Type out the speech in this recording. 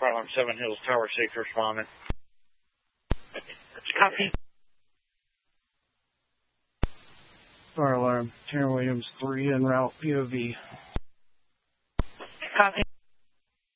Fire Alarm 7 Hills Tower 6 responding. Copy. Fire Alarm 10 Williams 3 en route POV. Copy.